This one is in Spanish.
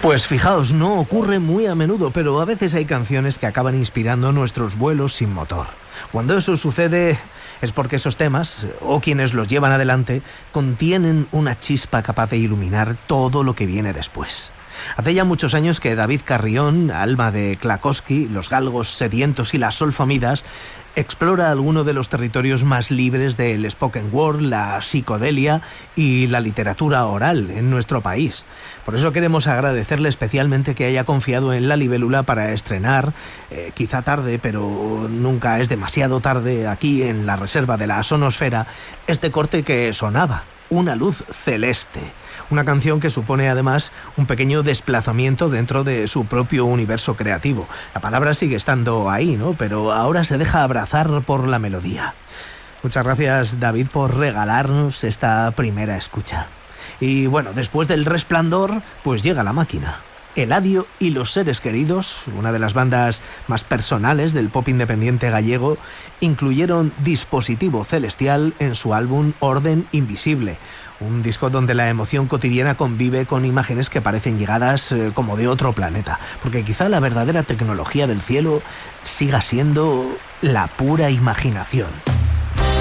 Pues fijaos, no ocurre muy a menudo, pero a veces hay canciones que acaban inspirando nuestros vuelos sin motor. Cuando eso sucede es porque esos temas, o quienes los llevan adelante, contienen una chispa capaz de iluminar todo lo que viene después. Hace ya muchos años que David Carrión, alma de Klakowski, Los Galgos Sedientos y las Solfamidas, explora alguno de los territorios más libres del spoken word, la psicodelia y la literatura oral en nuestro país. Por eso queremos agradecerle especialmente que haya confiado en La Libélula para estrenar, quizá tarde, pero nunca es demasiado tarde, aquí en la reserva de la Sonosfera, este corte que sonaba, Una luz celeste. Una canción que supone además un pequeño desplazamiento dentro de su propio universo creativo. La palabra sigue estando ahí, ¿no? Pero ahora se deja abrazar por la melodía. Muchas gracias, David, por regalarnos esta primera escucha. Y bueno, después del Resplandor, pues llega La Máquina. Eladio y Los Seres Queridos, una de las bandas más personales del pop independiente gallego, incluyeron Dispositivo Celestial en su álbum Orden Invisible, un disco donde la emoción cotidiana convive con imágenes que parecen llegadas como de otro planeta, porque quizá la verdadera tecnología del cielo siga siendo la pura imaginación.